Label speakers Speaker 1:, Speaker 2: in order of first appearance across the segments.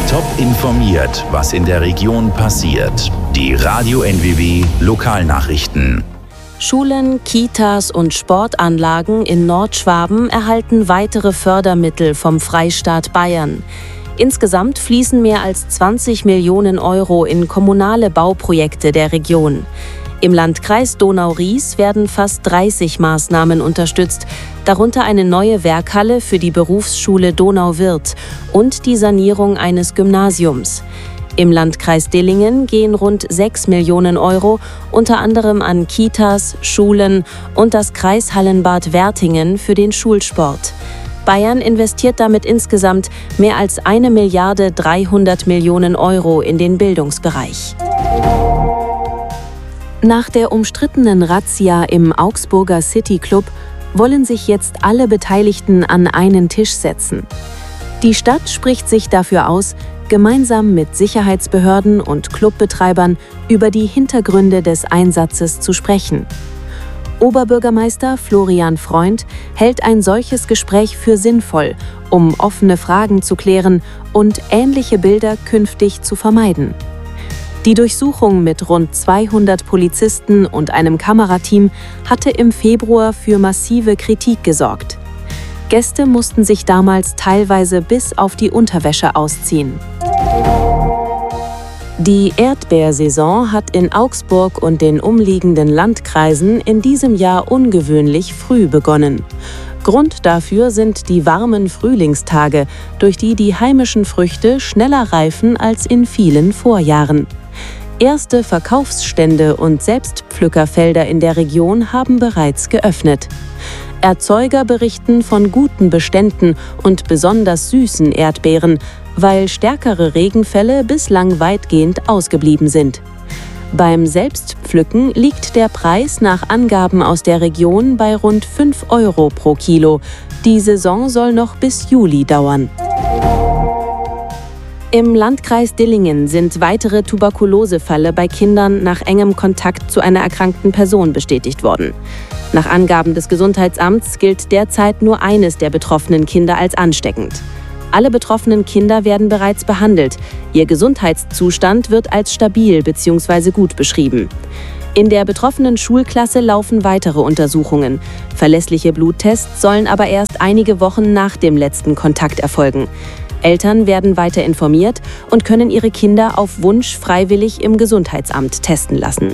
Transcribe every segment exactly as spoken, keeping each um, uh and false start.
Speaker 1: Top informiert, was in der Region passiert. Die Radio N W W Lokalnachrichten.
Speaker 2: Schulen, Kitas und Sportanlagen in Nordschwaben erhalten weitere Fördermittel vom Freistaat Bayern. Insgesamt fließen mehr als zwanzig Millionen Euro in kommunale Bauprojekte der Region. Im Landkreis Donau-Ries werden fast dreißig Maßnahmen unterstützt, darunter eine neue Werkhalle für die Berufsschule Donauwörth und die Sanierung eines Gymnasiums. Im Landkreis Dillingen gehen rund sechs Millionen Euro unter anderem an Kitas, Schulen und das Kreishallenbad Wertingen für den Schulsport. Bayern investiert damit insgesamt mehr als eine Milliarde dreihundert Millionen Euro in den Bildungsbereich. Nach der umstrittenen Razzia im Augsburger City Club wollen sich jetzt alle Beteiligten an einen Tisch setzen. Die Stadt spricht sich dafür aus, gemeinsam mit Sicherheitsbehörden und Clubbetreibern über die Hintergründe des Einsatzes zu sprechen. Oberbürgermeister Florian Freund hält ein solches Gespräch für sinnvoll, um offene Fragen zu klären und ähnliche Bilder künftig zu vermeiden. Die Durchsuchung mit rund zweihundert Polizisten und einem Kamerateam hatte im Februar für massive Kritik gesorgt. Gäste mussten sich damals teilweise bis auf die Unterwäsche ausziehen. Die Erdbeersaison hat in Augsburg und den umliegenden Landkreisen in diesem Jahr ungewöhnlich früh begonnen. Grund dafür sind die warmen Frühlingstage, durch die die heimischen Früchte schneller reifen als in vielen Vorjahren. Erste Verkaufsstände und Selbstpflückerfelder in der Region haben bereits geöffnet. Erzeuger berichten von guten Beständen und besonders süßen Erdbeeren, weil stärkere Regenfälle bislang weitgehend ausgeblieben sind. Beim Selbstpflücken liegt der Preis nach Angaben aus der Region bei rund fünf Euro pro Kilo. Die Saison soll noch bis Juli dauern. Im Landkreis Dillingen sind weitere Tuberkulosefälle bei Kindern nach engem Kontakt zu einer erkrankten Person bestätigt worden. Nach Angaben des Gesundheitsamts gilt derzeit nur eines der betroffenen Kinder als ansteckend. Alle betroffenen Kinder werden bereits behandelt. Ihr Gesundheitszustand wird als stabil bzw. gut beschrieben. In der betroffenen Schulklasse laufen weitere Untersuchungen. Verlässliche Bluttests sollen aber erst einige Wochen nach dem letzten Kontakt erfolgen. Eltern werden weiter informiert und können ihre Kinder auf Wunsch freiwillig im Gesundheitsamt testen lassen.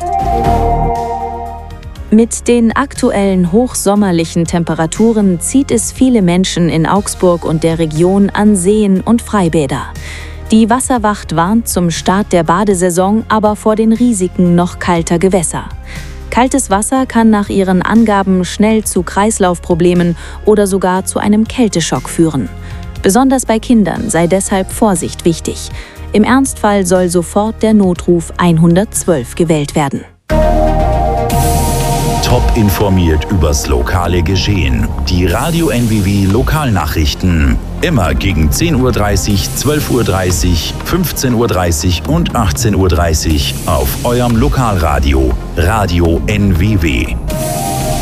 Speaker 2: Mit den aktuellen hochsommerlichen Temperaturen zieht es viele Menschen in Augsburg und der Region an Seen und Freibäder. Die Wasserwacht warnt zum Start der Badesaison aber vor den Risiken noch kalter Gewässer. Kaltes Wasser kann nach ihren Angaben schnell zu Kreislaufproblemen oder sogar zu einem Kälteschock führen. Besonders bei Kindern sei deshalb Vorsicht wichtig. Im Ernstfall soll sofort der Notruf hundertzwölf gewählt werden.
Speaker 1: Top informiert übers lokale Geschehen. Die Radio N W W Lokalnachrichten. Immer gegen zehn Uhr dreißig, zwölf Uhr dreißig, fünfzehn Uhr dreißig und achtzehn Uhr dreißig auf eurem Lokalradio Radio N W W.